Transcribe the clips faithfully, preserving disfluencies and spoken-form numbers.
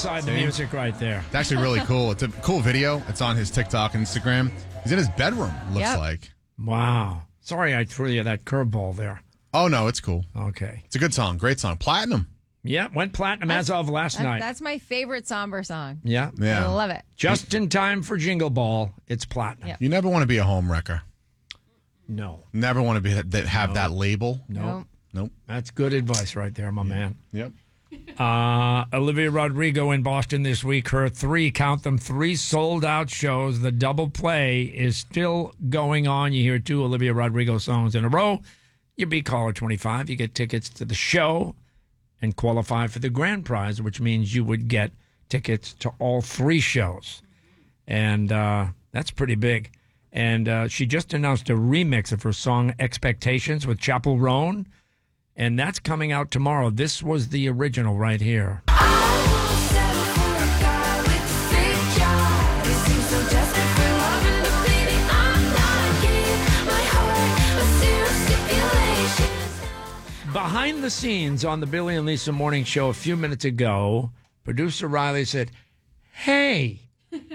inside the music right there. It's actually really cool. It's a cool video. It's on his TikTok and Instagram. He's in his bedroom, looks Yep. like. Wow. Sorry I threw you that curveball there. Oh, no, it's cool. Okay. It's a good song. Great song. Platinum. Yeah, went platinum as of last That- night. That's my favorite somber song. Yeah. Yeah. I love it. Just in time for Jingle Ball, it's platinum. Yep. You never want to be a home wrecker. No. Never want to be that have that label. No. Nope. Nope. That's good advice right there, my man. Yep. Uh, Olivia Rodrigo in Boston this week. Her three, count them, three sold-out shows. The double play is still going on. You hear two Olivia Rodrigo songs in a row. You beat caller twenty-five. You get tickets to the show and qualify for the grand prize, which means you would get tickets to all three shows. And uh, that's pretty big. And uh, she just announced a remix of her song Expectations with Chappell Roan. And that's coming out tomorrow. This was the original right here. Behind the scenes on the Billy and Lisa Morning Show a few minutes ago, producer Riley said, hey,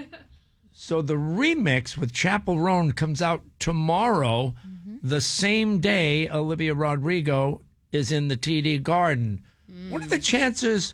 so the remix with Chappell Roan comes out tomorrow, mm-hmm. the same day Olivia Rodrigo is in the T D Garden. Mm. What are the chances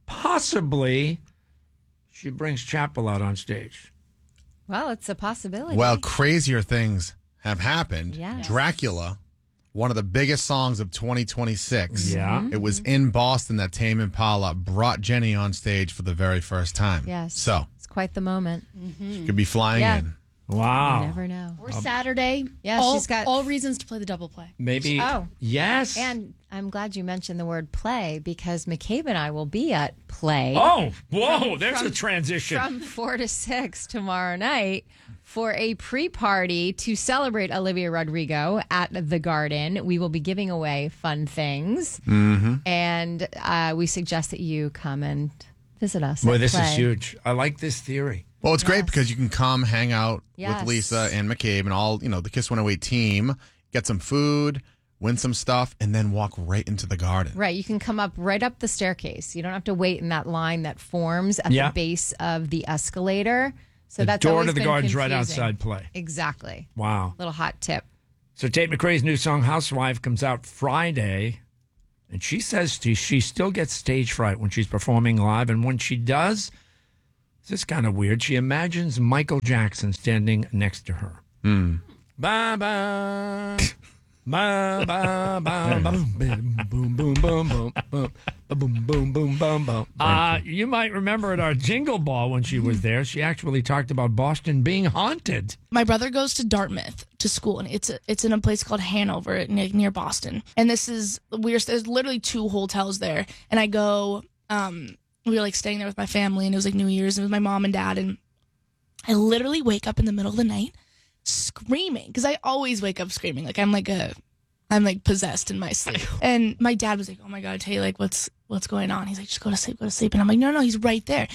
possibly she brings Chappell out on stage? Well, it's a possibility. Well, crazier things have happened. Yes. Dracula, one of the biggest songs of twenty twenty-six. Yeah. It was in Boston that Tame Impala brought Jenny on stage for the very first time. Yes. So, it's quite the moment. she could be flying Yeah. in. Wow. You never know. Or Saturday. Yeah, all, she's got- all reasons to play the double play. Maybe. Oh. Yes. And I'm glad you mentioned the word play because McCabe and I will be at play. Oh, whoa, there's From- a transition. From four to six tomorrow night for a pre-party to celebrate Olivia Rodrigo at the Garden. We will be giving away fun things. Mm-hmm. And uh, we suggest that you come and visit us. Boy, at this Play. is huge. I like this theory. Well, it's great Yes. because you can come hang out Yes. with Lisa and McCabe and all, you know, the Kiss one oh eight team, get some food, win some stuff, and then walk right into the garden. Right. You can come up right up the staircase. You don't have to wait in that line that forms at Yeah. the base of the escalator. So The that's door always to the been garden's right confusing. outside Play. Exactly. Wow. Little hot tip. So Tate McRae's new song Housewife comes out Friday, and she says she, she still gets stage fright when she's performing live, and when she does, this is kind of weird. She imagines Michael Jackson standing next to her. Mm. Ba ba ba ba ba boom boom boom boom boom boom boom boom boom boom boom boom. Uh, you might remember at our Jingle Ball when she was there, she actually talked about Boston being haunted. My brother goes to Dartmouth to school, and it's a, it's in a place called Hanover near, near Boston. And this is we're there's literally two hotels there, and I go. Um, we were like staying there with my family, and it was like New Year's, and it was my mom and dad, and I literally wake up in the middle of the night screaming because I always wake up screaming, like I'm like a, I'm like possessed in my sleep. And my dad was like, "Oh my God, Tay, like what's what's going on?" He's like, "Just go to sleep, go to sleep." And I'm like, "No, no, he's right there."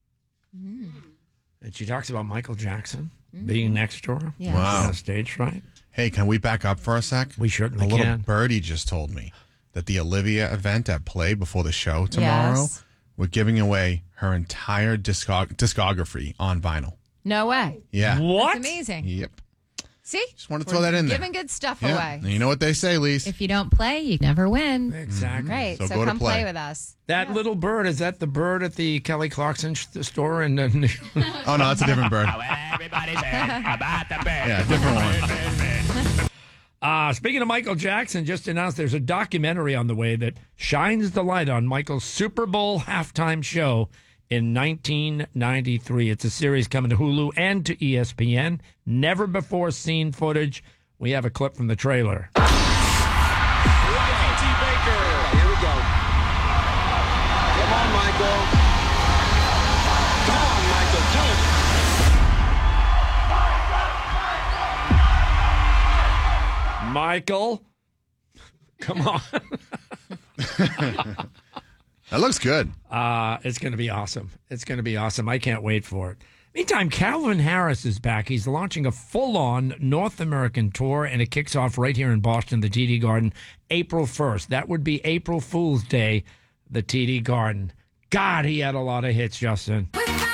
And she talks about Michael Jackson being next to her. Yes. Wow. On stage fright. Hey, can we back up for a sec? We certainly A little can. birdie just told me that the Olivia event at Play before the show tomorrow, Yes. we're giving away her entire discog- discography on vinyl. No way. Yeah. What? It's amazing. Yep. See? Just want to throw that in there. Giving good stuff Yeah. away. And you know what they say, Lise? If you don't play, you never win. Exactly. Right. So So, go to come Play. play with us. That little bird, is that the bird at the Kelly Clarkson sh- store? In the Oh, no, that's a different bird. Everybody's heard about the bear. Yeah, different one. Uh, speaking of Michael Jackson, just announced there's a documentary on the way that shines the light on Michael's Super Bowl halftime show in nineteen ninety-three. It's a series coming to Hulu and to E S P N. Never before seen footage. We have a clip from the trailer. T. Baker. Here we go. Come on, Michael. Come on, Michael. Do it. Michael, come on. That looks good. Uh, it's going to be awesome. It's going to be awesome. I can't wait for it. Meantime, Calvin Harris is back. He's launching a full-on North American tour, and it kicks off right here in Boston, the T D Garden, April first. That would be April Fool's Day, the T D Garden. God, he had a lot of hits, Justin. We're